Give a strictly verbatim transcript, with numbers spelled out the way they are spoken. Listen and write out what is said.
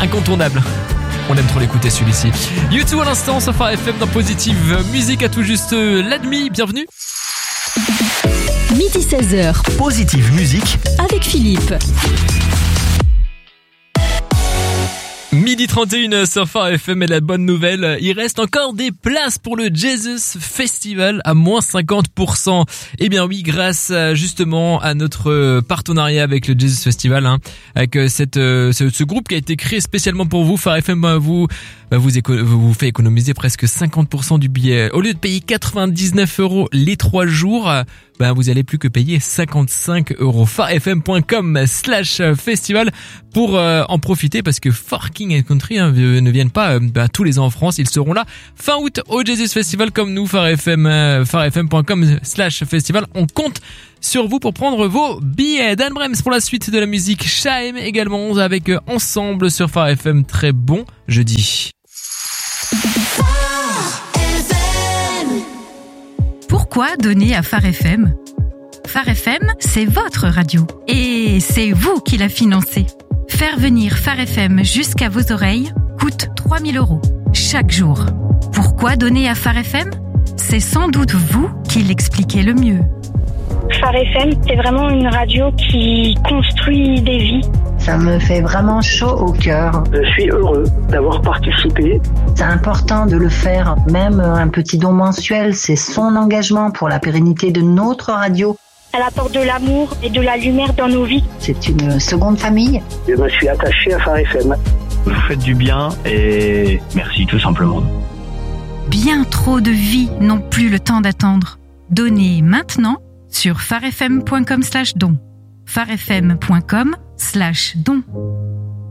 incontournable. On aime trop l'écouter celui-ci. U deux à l'instant sur Phare F M dans Positive Musique à tout juste la demi. Bienvenue. Midi seize heures. Positive Musique avec Philippe. Midi trente et une sur Phare F M et la bonne nouvelle, il reste encore des places pour le Jesus Festival à moins cinquante pour cent. Eh bien oui, grâce justement à notre partenariat avec le Jesus Festival, hein, avec cette, ce, ce groupe qui a été créé spécialement pour vous, Phare F M bah, vous, bah, vous, éco- vous fait économiser presque cinquante pour cent du billet. Au lieu de payer quatre-vingt-dix-neuf euros les trois jours, bah, vous allez plus que payer cinquante-cinq euros. farfm.com slash festival pour euh, en profiter parce que Forking and Country hein, ne viennent pas euh, bah, tous les ans en France. Ils seront là fin août au Jesus Festival comme nous, farfm, euh, farfm.com slash festival. On compte sur vous pour prendre vos billets. Dan Brems pour la suite de la musique. Shaim également avec euh, Ensemble sur Phare F M. Très bon jeudi. Pourquoi donner à Phare F M ? Phare F M, c'est votre radio. Et c'est vous qui la financez. Faire venir Phare F M jusqu'à vos oreilles coûte trois mille euros chaque jour. Pourquoi donner à Phare F M ? C'est sans doute vous qui l'expliquez le mieux. Phare F M, c'est vraiment une radio qui construit des vies. Ça me fait vraiment chaud au cœur. Je suis heureux d'avoir participé. C'est important de le faire. Même un petit don mensuel, c'est son engagement pour la pérennité de notre radio. Elle apporte de l'amour et de la lumière dans nos vies. C'est une seconde famille. Je me suis attaché à Phare F M. Vous faites du bien et merci tout simplement. Bien trop de vies n'ont plus le temps d'attendre. Donnez maintenant sur farfm.com slash don. farfm.com slash don.